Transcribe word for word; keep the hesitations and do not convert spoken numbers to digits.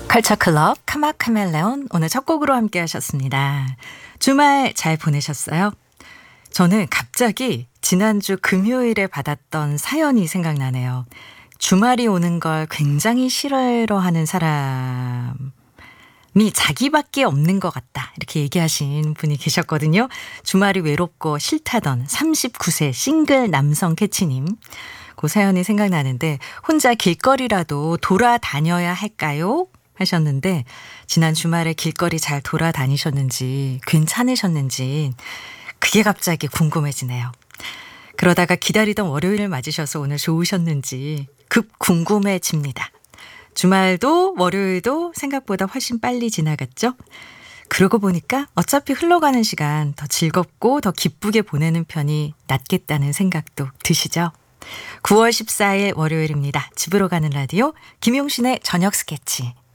컬처클럽 카마카멜레온 오늘 첫 곡으로 함께 하셨습니다. 주말 잘 보내셨어요? 저는 갑자기 지난주 금요일에 받았던 사연이 생각나네요. 주말이 오는 걸 굉장히 싫어하는 사람이 자기밖에 없는 것 같다 이렇게 얘기하신 분이 계셨거든요. 주말이 외롭고 싫다던 삼십구 세 싱글 남성 캐치님. 그 사연이 생각나는데 혼자 길거리라도 돌아다녀야 할까요? 하셨는데 지난 주말에 길거리 잘 돌아다니셨는지 괜찮으셨는지 그게 갑자기 궁금해지네요. 그러다가 기다리던 월요일을 맞으셔서 오늘 좋으셨는지 급 궁금해집니다. 주말도 월요일도 생각보다 훨씬 빨리 지나갔죠? 그러고 보니까 어차피 흘러가는 시간 더 즐겁고 더 기쁘게 보내는 편이 낫겠다는 생각도 드시죠? 구월 십사일 월요일입니다. 집으로 가는 라디오 김용신의 저녁 스케치.